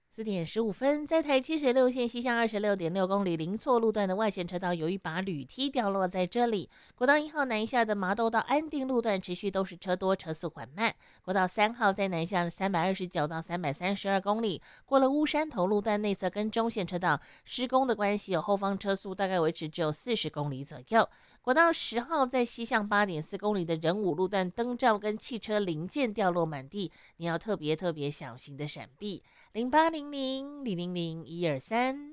4点15分，在台76线西向26.6公里零错路段的外线车道，有一把铝梯掉落在这里。国道1号南下的麻豆到安定路段持续都是车多，车速缓慢。国道3号在南下的329到332公里，过了乌山头路段内侧跟中线车道施工的关系，有后方车速大概维持只有40公里左右。国道10号在西向8.4公里的仁武路段，灯罩跟汽车零件掉落满地，你要特别小心的闪避。0800-000-123。